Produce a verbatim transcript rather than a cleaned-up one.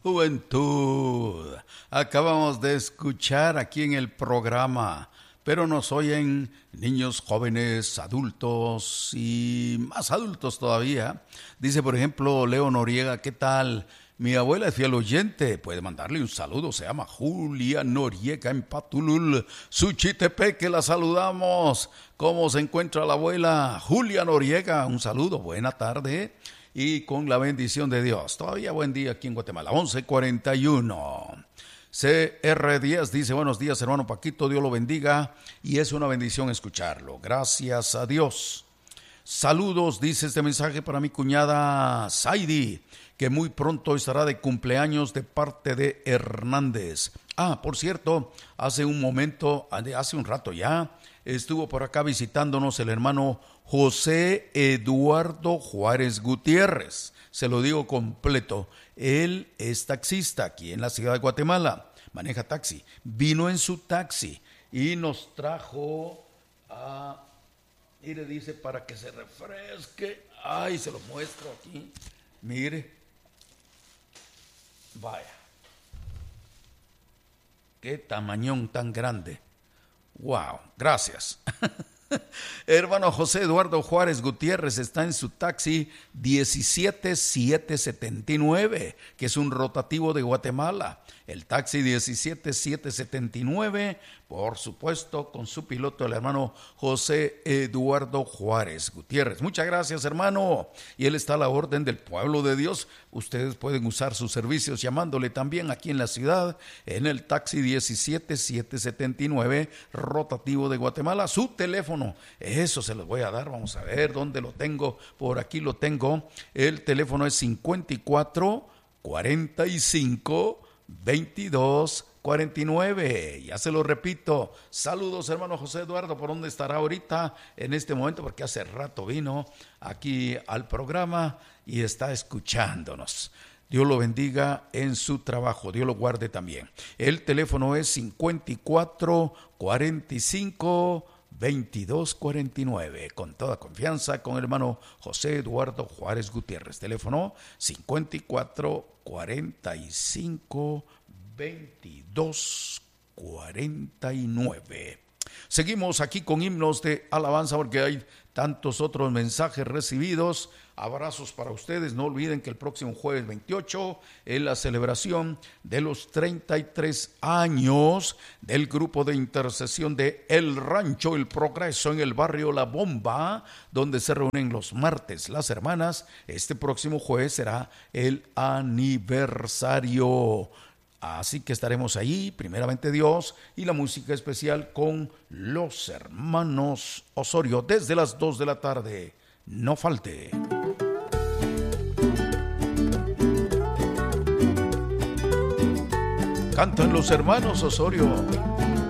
juventud. Acabamos de escuchar aquí en el programa, pero nos oyen niños, jóvenes, adultos y más adultos todavía. Dice, por ejemplo, Leo Noriega, ¿qué tal? Mi abuela es fiel oyente, puede mandarle un saludo, se llama Julia Noriega en Patulul, Suchitepeque, la saludamos. ¿Cómo se encuentra la abuela? Julia Noriega, un saludo, buena tarde y con la bendición de Dios. Todavía buen día aquí en Guatemala, once cuarenta y uno. C R diez dice, buenos días hermano Paquito, Dios lo bendiga y es una bendición escucharlo, gracias a Dios. Saludos, dice este mensaje para mi cuñada Saidi, que muy pronto estará de cumpleaños de parte de Hernández. Ah, por cierto, hace un momento, hace un rato ya, estuvo por acá visitándonos el hermano José Eduardo Juárez Gutiérrez. Se lo digo completo, él es taxista aquí en la ciudad de Guatemala, maneja taxi. Vino en su taxi y nos trajo a... Mire, dice, para que se refresque. Ay, se lo muestro aquí. Mire. Vaya. Qué tamañón tan grande. Wow, gracias. Hermano José Eduardo Juárez Gutiérrez está en su taxi diecisiete siete setenta y nueve, que es un rotativo de Guatemala. El taxi diecisiete siete setenta y nueve, por supuesto, con su piloto, el hermano José Eduardo Juárez Gutiérrez. Muchas gracias, hermano. Y él está a la orden del pueblo de Dios. Ustedes pueden usar sus servicios llamándole también aquí en la ciudad, en el taxi diecisiete siete setenta y nueve, rotativo de Guatemala. Su teléfono, eso se los voy a dar. Vamos a ver dónde lo tengo. Por aquí lo tengo. El teléfono es cincuenta y cuatro cuarenta y cinco veintidós cuarenta y nueve. Ya se lo repito. Saludos, hermano José Eduardo. ¿Por dónde estará ahorita en este momento? Porque hace rato vino aquí al programa y está escuchándonos. Dios lo bendiga en su trabajo. Dios lo guarde también. El teléfono es cincuenta y cuatro cuarenta y cinco veintidós cuarenta y nueve. Con toda confianza con el hermano José Eduardo Juárez Gutiérrez. Teléfono cincuenta y cuatro cuarenta y cinco veintidós cuarenta y nueve. Seguimos aquí con himnos de alabanza porque hay tantos otros mensajes recibidos. Abrazos para ustedes. No olviden que el próximo jueves veintiocho es la celebración de los treinta y tres años del grupo de intercesión de El Rancho El Progreso en el barrio La Bomba, donde se reúnen los martes las hermanas. Este próximo jueves será el aniversario. Así que estaremos ahí, primeramente Dios, y la música especial con los hermanos Osorio desde las dos de la tarde. No falte. Cantan los hermanos Osorio.